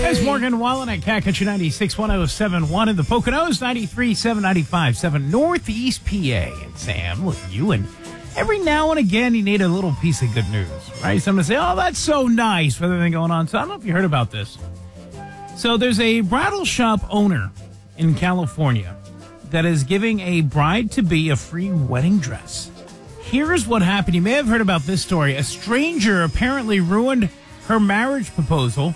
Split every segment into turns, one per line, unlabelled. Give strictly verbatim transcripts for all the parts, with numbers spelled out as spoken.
There's Morgan Wallen at Cat Country ninety-six point one oh seven point one in the Poconos, ninety-three point seven, ninety-five point seven Northeast P A. And Sam, look at you. And every now and again, you need a little piece of good news, right? Someone say, oh, that's so nice for everything going on. So I don't know if you heard about this. So there's a bridal shop owner in California that is giving a bride-to-be a free wedding dress. Here's what happened. You may have heard about this story. A stranger apparently ruined her marriage proposal.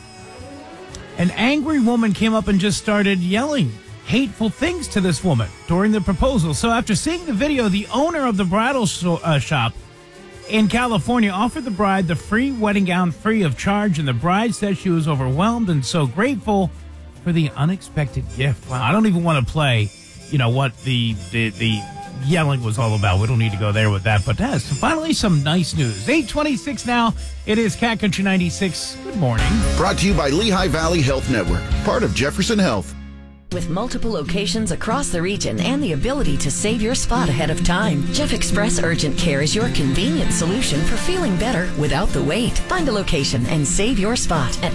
An angry woman came up and just started yelling hateful things to this woman during the proposal. So after seeing the video, the owner of the bridal so, uh, shop in California offered the bride the free wedding gown free of charge, and the bride said she was overwhelmed and so grateful for the unexpected gift. Wow, I don't even want to play, you know, what the, the, the yelling was all about. We don't need to go there with that, but that's finally some nice news. eight twenty-six now. It is Cat Country ninety-six. Good morning.
Brought to you by Lehigh Valley Health Network, part of Jefferson Health.
With multiple locations across the region and the ability to save your spot ahead of time, Jeff Express Urgent Care is your convenient solution for feeling better without the wait. Find a location and save your spot at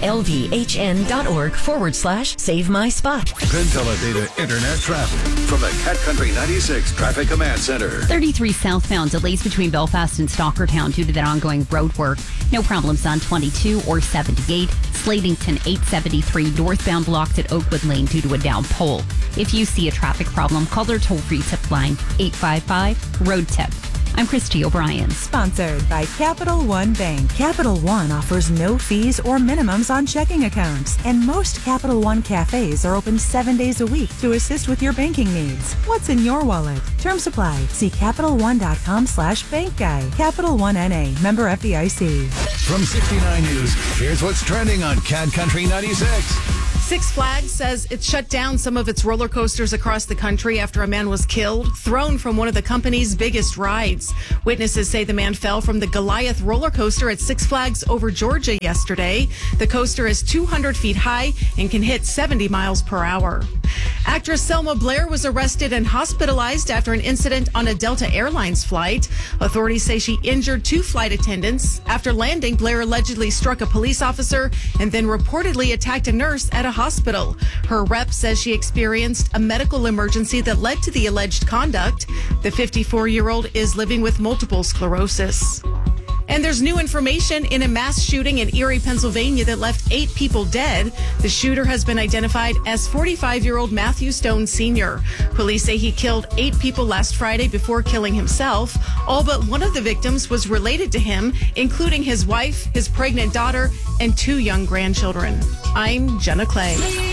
lvhn.org forward slash save my spot.
Consolidated Internet traffic from the Cat Country ninety-six Traffic Command Center.
thirty-three southbound delays between Belfast and Stockertown due to that ongoing road work. No problems on twenty-two or seventy-eight. Slatington eight seventy-three northbound blocked at Oakwood Lane due to a down pole. If you see a traffic problem, call their toll-free tip line, eight five five, road tip. I'm Christy O'Brien.
Sponsored by Capital One Bank. Capital One offers no fees or minimums on checking accounts, and most Capital One cafes are open seven days a week to assist with your banking needs. What's in your wallet? Terms apply. See CapitalOne.com slash bank guide. Capital One N A. Member F D I C.
From sixty-nine News, here's what's trending on Cat Country ninety-six.
Six Flags says it shut down some of its roller coasters across the country after a man was killed, thrown from one of the company's biggest rides. Witnesses say the man fell from the Goliath roller coaster at Six Flags over Georgia yesterday. The coaster is two hundred feet high and can hit seventy miles per hour. Actress Selma Blair was arrested and hospitalized after an incident on a Delta Airlines flight. Authorities say she injured two flight attendants. After landing, Blair allegedly struck a police officer and then reportedly attacked a nurse at a hospital. Her rep says she experienced a medical emergency that led to the alleged conduct. The fifty-four-year-old is living with multiple sclerosis. And there's new information in a mass shooting in Erie, Pennsylvania that left eight people dead. The shooter has been identified as forty-five-year-old Matthew Stone Senior Police say he killed eight people last Friday before killing himself. All but one of the victims was related to him, including his wife, his pregnant daughter, and two young grandchildren. I'm Jenna Clay.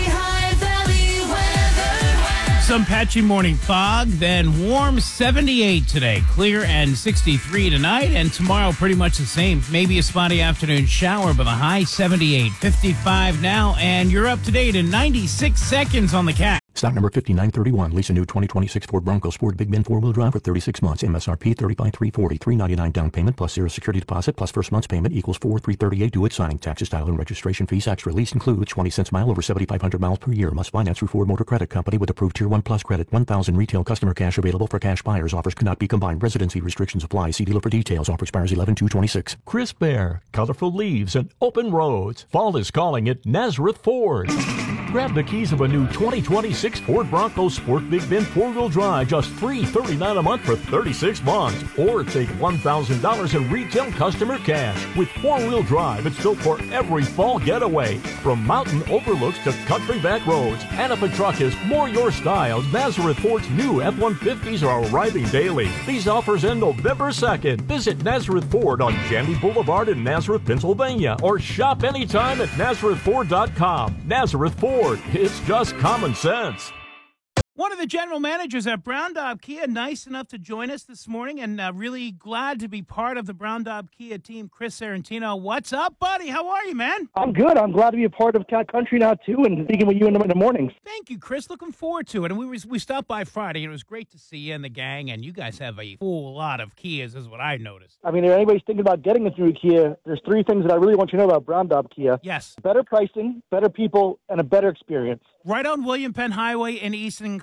Some patchy morning fog, then warm seventy-eight today, clear and sixty-three tonight, and tomorrow pretty much the same. Maybe a spotty afternoon shower, but a high seventy-eight, fifty-five now, and you're up to date in ninety-six seconds on the Cat.
Stock number fifty-nine thirty-one. Lease a new twenty twenty-six Ford Bronco Sport Big Ben four-wheel drive for thirty-six months. M S R P thirty-five thousand three hundred forty. three ninety-nine down payment plus zero security deposit plus first month's payment equals four thousand three hundred thirty-eight. Due at signing. Taxes, title, and registration fees extra. Lease includes twenty cents mile over seventy-five hundred miles per year. Must finance through Ford Motor Credit Company with approved Tier one Plus credit. one thousand retail customer cash available for cash buyers. Offers cannot be combined. Residency restrictions apply. See dealer for details. Offer expires eleven two twenty-six.
Crisp air, colorful leaves, and open roads. Fall is calling it Nazareth Ford. Grab the keys of a new twenty twenty-six Ford Bronco Sport Big Ben four-wheel drive, just three hundred thirty-nine dollars a month for thirty-six months. Or take one thousand dollars in retail customer cash. With four-wheel drive, it's built for every fall getaway. From mountain overlooks to country back roads. And if a truck is more your style, Nazareth Ford's new F one fifties are arriving daily. These offers end November second. Visit Nazareth Ford on Jandy Boulevard in Nazareth, Pennsylvania. Or shop anytime at nazareth ford dot com. Nazareth Ford. It's just common sense.
One of the general managers at Brown Daub Kia, nice enough to join us this morning, and uh, really glad to be part of the Brown Daub Kia team. Chris Sarantino, what's up, buddy? How are you, man?
I'm good. I'm glad to be a part of Cat Country now, too, and speaking with you in the, in the mornings.
Thank you, Chris. Looking forward to it. And we was, we stopped by Friday, and it was great to see you and the gang, and you guys have a full lot of Kias, is what I noticed.
I mean, if anybody's thinking about getting a new Kia, there's three things that I really want you to know about Brown Daub Kia.
Yes.
Better pricing, better people, and a better experience.
Right on William Penn Highway in Easton,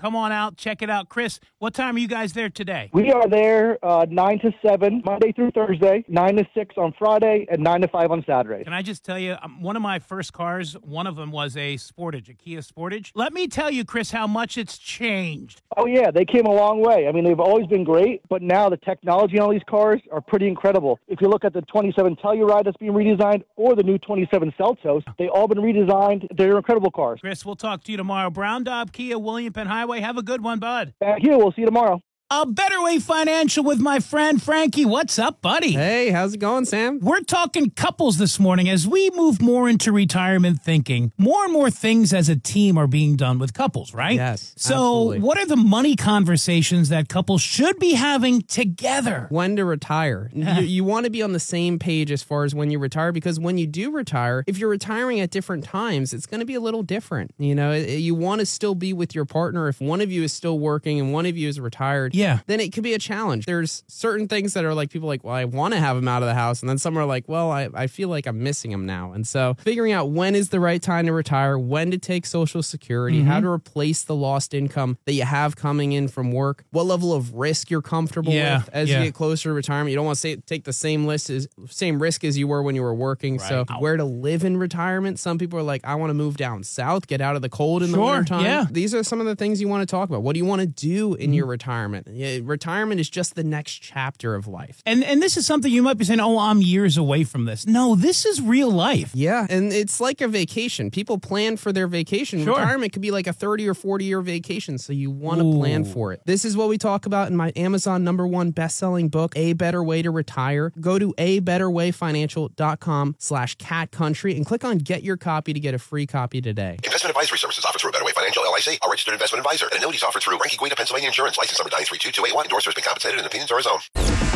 come on out, check it out. Chris, what time are you guys there today?
We are there uh, nine to seven, Monday through Thursday, nine to six on Friday, and nine to five on Saturday.
Can I just tell you, um, one of my first cars, one of them was a Sportage, a Kia Sportage. Let me tell you, Chris, how much it's changed.
Oh, yeah, they came a long way. I mean, they've always been great, but now the technology on all these cars are pretty incredible. If you look at the twenty-seven Telluride that's being redesigned or the new twenty-seven Seltos, they all been redesigned. They're incredible cars.
Chris, we'll talk to you tomorrow. Brown Daub Kia, William Penn Highway. Have a good one, bud.
Thank you. We'll see you tomorrow.
A Better Way Financial with my friend Frankie. What's up, buddy?
Hey, how's it going, Sam?
We're talking couples this morning as we move more into retirement thinking. More and more things as a team are being done with couples, right?
Yes,
So
absolutely.
what are the money conversations that couples should be having together?
When to retire. you you want to be on the same page as far as when you retire, because when you do retire, if you're retiring at different times, it's going to be a little different. You know, you want to still be with your partner. If one of you is still working and one of you is retired,
Yeah.
then it could be a challenge. There's certain things that are like, people are like, well, I want to have him out of the house. And then some are like, well, I, I feel like I'm missing him now. And so figuring out when is the right time to retire, when to take Social Security,
Mm-hmm.
how to replace the lost income that you have coming in from work, what level of risk you're comfortable
Yeah,
with as
yeah.
you get closer to retirement. You don't want to say, take the same list as same risk as you were when you were working. So
Right.
where to live in retirement. Some people are like, I want to move down south, get out of the cold in the
Sure,
wintertime.
yeah.
These are some of the things you want to talk about. What do you want to do in your retirement? Yeah, retirement is just the next chapter of life.
And and this is something you might be saying, oh, I'm years away from this. No, this is real life.
Yeah, and it's like a vacation. People plan for their vacation.
Sure.
Retirement could be like a thirty or forty year vacation, so you want to plan for it. This is what we talk about in my Amazon number one best-selling book, A Better Way to Retire. Go to a better way financial dot com slash cat country and click on Get Your Copy to get a free copy today.
Investment advisory services offered through A Better Way Financial, L I C, a registered investment advisor. And annuities offered through Ranky Guida, Pennsylvania Insurance, license number nine three two two eight one. Endorser has been compensated and opinions are his own.